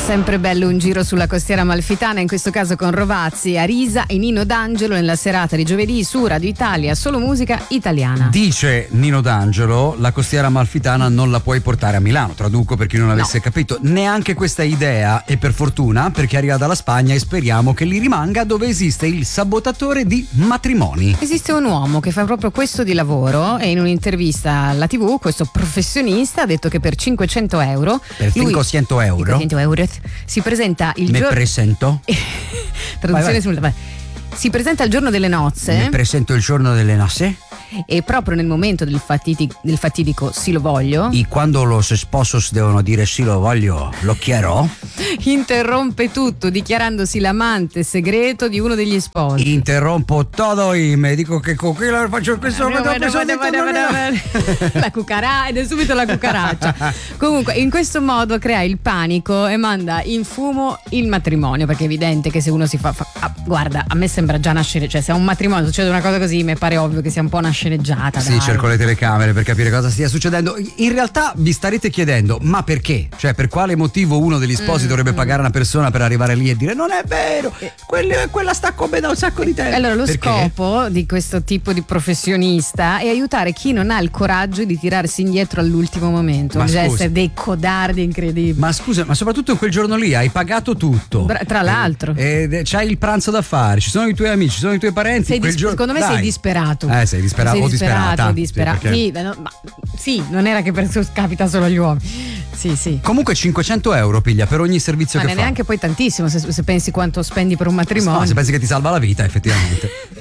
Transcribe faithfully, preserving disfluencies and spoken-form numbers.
sempre bello un giro sulla costiera amalfitana, in questo caso con Rovazzi, Arisa e Nino D'Angelo nella serata di giovedì su Radio Italia, solo musica italiana. Dice Nino D'Angelo, la costiera amalfitana non la puoi portare a Milano, traduco per chi non avesse no. capito. Neanche questa idea, e per fortuna, perché arriva dalla Spagna e speriamo che lì rimanga, dove esiste il sabotatore di matrimoni. Esiste un uomo che fa proprio questo di lavoro e in un'intervista alla tivù questo professionista ha detto che per cinquecento euro per cinquecento euro cinquecento euro si presenta il giorno. Me presento. Traduzione simultanea. Si presenta il giorno delle nozze. Mi presento il giorno delle nozze. E proprio nel momento del, fatidi- del fatidico sì lo voglio, e quando los esposos devono dire sì lo voglio, lo quiero, interrompe tutto dichiarandosi l'amante segreto di uno degli sposi. Interrompo todo y me dico che con qui la faccio questo no, no, no, no, la cucaraccia ed è subito la cucaraccia. Comunque in questo modo crea il panico e manda in fumo il matrimonio, perché è evidente che se uno si fa, fa ah, guarda, a me sembra già nascere, cioè se a un matrimonio succede una cosa così mi pare ovvio che sia un po' una sceneggiata. Sì, dai. cerco le telecamere per capire cosa stia succedendo. In realtà vi starete chiedendo, ma perché? Cioè, per quale motivo uno degli sposi mm, dovrebbe mm. pagare una persona per arrivare lì e dire non è vero, quella, quella sta con me da un sacco di tempo? Allora, lo perché? scopo di questo tipo di professionista è aiutare chi non ha il coraggio di tirarsi indietro all'ultimo momento. Bisogna essere dei codardi incredibili. Ma scusa, ma soprattutto in quel giorno lì hai pagato tutto. Bra- tra l'altro. E, e c'hai il pranzo da fare, ci sono i tuoi amici, ci sono i tuoi parenti. Sei quel dis- giorno... Secondo me Dai. sei disperato. Eh, sei disperato sei o disperato, disperata. Disperato. Sì, perché... sì, no, ma, sì, non era che per capita solo agli uomini. Sì, sì. Comunque cinquecento euro piglia per ogni servizio ma che ne fa. neanche poi tantissimo se, se pensi quanto spendi per un matrimonio. No, se pensi che ti salva la vita, effettivamente.